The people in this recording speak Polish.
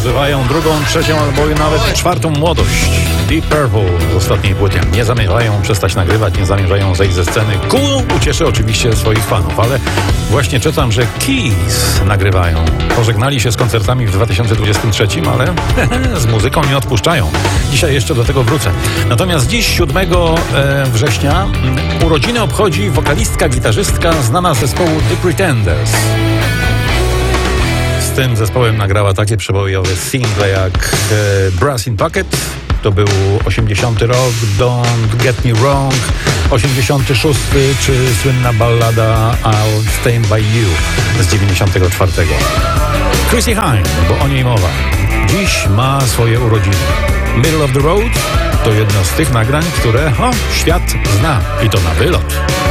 przeżywają drugą, trzecią albo nawet czwartą młodość. Deep Purple z ostatniej płyty nie zamierzają przestać nagrywać, nie zamierzają zejść ze sceny. Ucieszy oczywiście swoich fanów, ale właśnie czytam, że Keys nagrywają. Pożegnali się z koncertami w 2023, ale z muzyką nie odpuszczają. Dzisiaj jeszcze do tego wrócę. Natomiast dziś, 7 września, urodziny obchodzi wokalistka, gitarzystka znana z zespołu The Pretenders. Z tym zespołem nagrała takie przebojowe single jak Brass in Pocket, to był 80 rok, Don't Get Me Wrong, 86, czy słynna ballada I'll Stand By You z 94. Chrissie Hynde, bo o niej mowa, dziś ma swoje urodziny. Middle of the Road to jedno z tych nagrań, które świat zna i to na wylot.